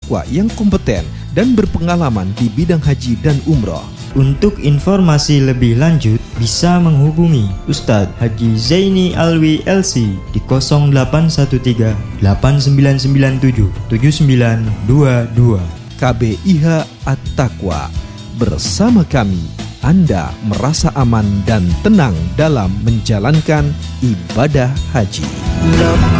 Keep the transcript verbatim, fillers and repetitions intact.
At-Taqwa yang kompeten dan berpengalaman di bidang haji dan umroh. Untuk informasi lebih lanjut bisa menghubungi Ustadz Haji Zaini Alwi L C di nol delapan satu tiga delapan sembilan sembilan tujuh tujuh sembilan dua dua. K B I H At-Taqwa. Bersama kami, Anda merasa aman dan tenang dalam menjalankan ibadah haji.